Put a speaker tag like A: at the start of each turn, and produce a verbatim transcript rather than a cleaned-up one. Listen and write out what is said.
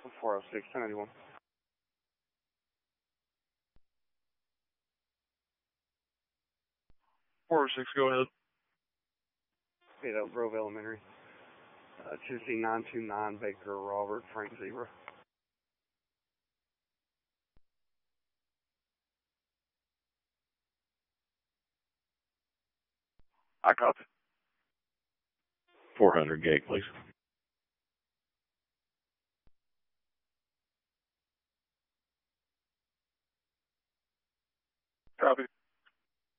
A: four oh six, ten ninety-one.
B: four oh six, go ahead.
A: Eight Oak Grove Elementary. Uh, Tennessee nine two nine, Baker Robert, Frank Zebra.
B: I copy.
C: four hundred gate, please.